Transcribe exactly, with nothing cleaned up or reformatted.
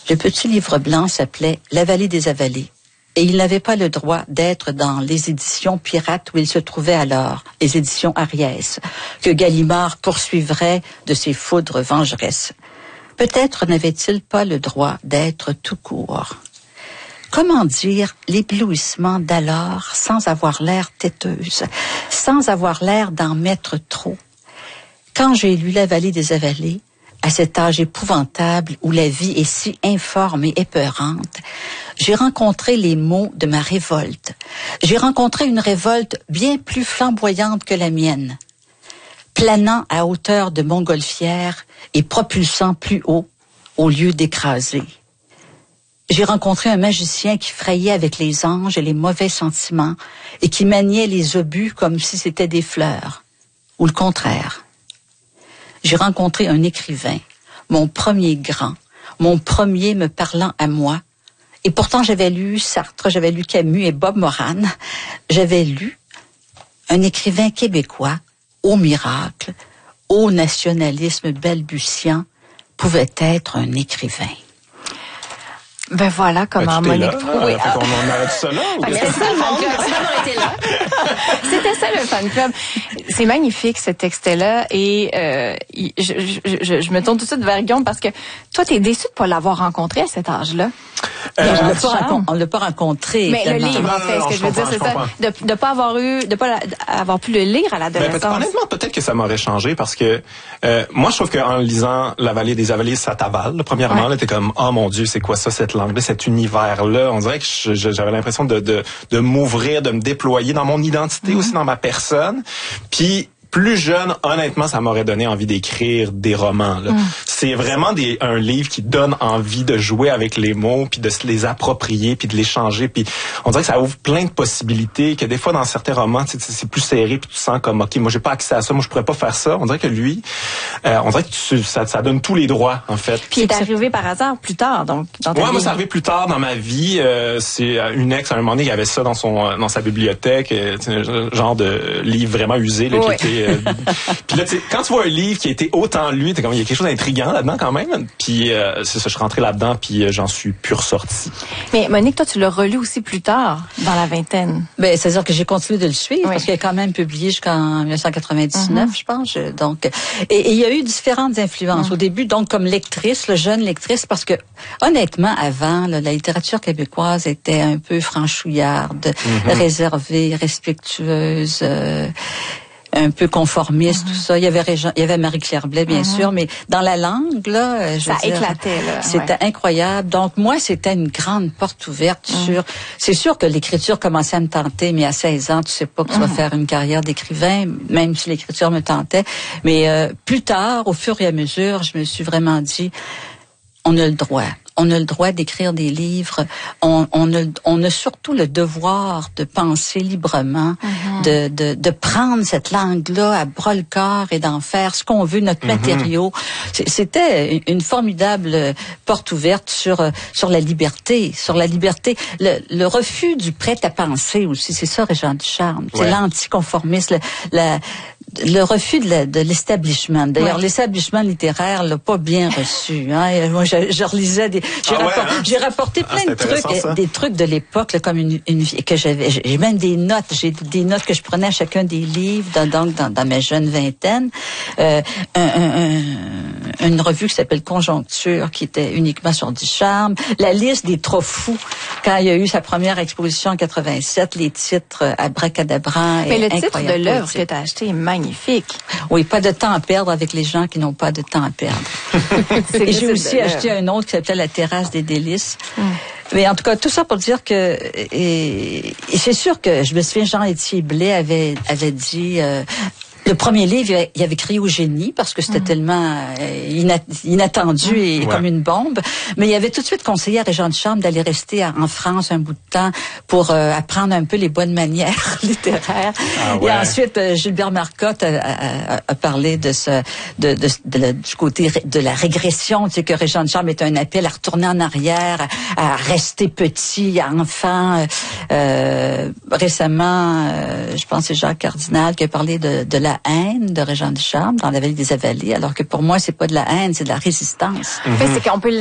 Le petit livre blanc s'appelait « La vallée des avalées ». Et il n'avait pas le droit d'être dans les éditions pirates où il se trouvait alors, les éditions Ariès, que Gallimard poursuivrait de ses foudres vengeresses. Peut-être n'avait-il pas le droit d'être tout court. Comment dire l'éblouissement d'alors sans avoir l'air têteuse, sans avoir l'air d'en mettre trop? Quand j'ai lu La vallée des avalées, à cet âge épouvantable où la vie est si informe et épeurante, j'ai rencontré les mots de ma révolte. J'ai rencontré une révolte bien plus flamboyante que la mienne, planant à hauteur de montgolfière et propulsant plus haut au lieu d'écraser. J'ai rencontré un magicien qui frayait avec les anges et les mauvais sentiments et qui maniait les obus comme si c'était des fleurs, ou le contraire. J'ai rencontré un écrivain, mon premier grand, mon premier me parlant à moi. Et pourtant, j'avais lu Sartre, j'avais lu Camus et Bob Moran. J'avais lu un écrivain québécois, au miracle, au nationalisme balbutiant, pouvait être un écrivain. Ben voilà comment ben, Monique Proulx. Oui, ah. On arrête ça là. C'était ça le fan club. C'était ça le fan club. C'est magnifique ce texte-là et euh, je, je, je, je me tourne tout de suite vers Guillaume parce que toi, t'es déçu de pas l'avoir rencontré à cet âge-là. Euh, on l'a pas, rancon- on l'a pas rencontré. Mais évidemment. le livre, en fait, ce que je, je veux dire, c'est ça, de de pas avoir eu, de pas la, avoir pu le lire à l'adolescence. Ben, honnêtement, peut-être que ça m'aurait changé parce que euh, moi, je trouve qu'en lisant La vallée des avalées, ça t'avale. Premièrement, ouais. là, t'es comme, oh mon Dieu, c'est quoi ça, cette langue-là, cet univers-là. On dirait que je, je, j'avais l'impression de, de, de m'ouvrir, de me déployer dans mon identité, mm-hmm. aussi dans ma personne. Puis plus jeune, honnêtement, ça m'aurait donné envie d'écrire des romans. Là. Mm. C'est vraiment des, un livre qui donne envie de jouer avec les mots, puis de se les approprier, puis de les changer. Puis on dirait que ça ouvre plein de possibilités, que des fois, dans certains romans, c'est plus serré, puis tu sens comme, OK, moi, j'ai pas accès à ça, moi, je pourrais pas faire ça. On dirait que lui, euh, on dirait que tu, ça, ça donne tous les droits, en fait. Puis il est arrivé par hasard plus tard, donc. Dans ta ouais, vie. moi, c'est arrivé plus tard dans ma vie. Euh, c'est une ex, à un moment donné, il y avait ça dans son, dans sa bibliothèque, euh, un genre de livre vraiment usé, là, oui. qui était... Euh, puis là, tu sais, quand tu vois un livre qui a été autant lu, t'es comme, il y a quelque chose d'intriguant là-dedans quand même. Puis euh, c'est ça, je suis rentré là-dedans, puis euh, j'en suis plus ressorti. Mais Monique, toi, tu l'as relu aussi plus tard, dans la vingtaine. Ben, c'est-à-dire que j'ai continué de le suivre, oui. parce qu'il a quand même publié jusqu'en dix-neuf cent quatre-vingt-dix-neuf, mm-hmm. je pense. Je, donc, et, et il y a eu différentes influences. Mm-hmm. Au début, donc, comme lectrice, le jeune lectrice, parce que honnêtement, avant, là, la littérature québécoise était un peu franchouillarde, mm-hmm. réservée, respectueuse. Euh, un peu conformiste, mm-hmm. tout ça. Il y avait Régent, il y avait Marie-Claire Blais, bien mm-hmm. sûr, mais dans la langue, là, je ça veux dire, éclatait, là. C'était ouais. incroyable. Donc, moi, c'était une grande porte ouverte mm. sur, c'est sûr que l'écriture commençait à me tenter, mais à seize ans, tu sais pas que tu vas mm. faire une carrière d'écrivain, même si l'écriture me tentait. Mais, euh, plus tard, au fur et à mesure, je me suis vraiment dit, on a le droit. On a le droit d'écrire des livres. On, on, a, on a surtout le devoir de penser librement, mm-hmm. de, de, de prendre cette langue-là à bras-le-corps et d'en faire ce qu'on veut, notre mm-hmm. matériau. C'était une formidable porte ouverte sur sur la liberté, sur la liberté. Le, le refus du prêt-à-penser aussi, c'est ça, Régent Ducharme. Ouais. C'est l'anticonformisme, la, le refus de, la, de l'establishment. D'ailleurs, ouais. l'establishment littéraire l'a pas bien reçu. Hein. Moi, je, je relisais des... J'ai, ah ouais, rapport, hein? j'ai rapporté plein ah, de trucs, ça. des trucs de l'époque, là, comme une, une que j'avais. J'ai même des notes. J'ai des notes que je prenais à chacun des livres, dans, donc dans, dans ma jeune vingtaine. Euh, un, un, un, une revue qui s'appelle Conjoncture, qui était uniquement sur Ducharme. La liste des trop fous, quand il y a eu sa première exposition en quatre-vingt-sept, les titres abracadabrants. Mais le titre de l'œuvre que tu as acheté est magnifique. Oui, pas de temps à perdre avec les gens qui n'ont pas de temps à perdre. Et j'ai aussi acheté un autre qui s'appelait La terrasse des délices. Mm. Mais en tout cas, tout ça pour dire que et, et c'est sûr que je me souviens, Jean-Étienne Blais avait avait dit euh, le premier livre, il avait crié au génie parce que c'était mmh. tellement euh, inattendu et ouais. comme une bombe. Mais il avait tout de suite conseillé à Régent Ducharme d'aller rester à, en France un bout de temps pour euh, apprendre un peu les bonnes manières littéraires. Ah ouais. Et ensuite, euh, Gilbert Marcotte a, a, a parlé de ce, de, de, de, de, du côté de la régression, tu sais, que Régent Ducharme est un appel à retourner en arrière, à, à rester petit, enfant. Euh, récemment, euh, je pense que c'est Jacques Cardinal qui a parlé de, de la haine de Régent Ducharme dans La vallée des avalées, alors que pour moi, c'est pas de la haine, c'est de la résistance. Mm-hmm. En fait, c'est qu'on peut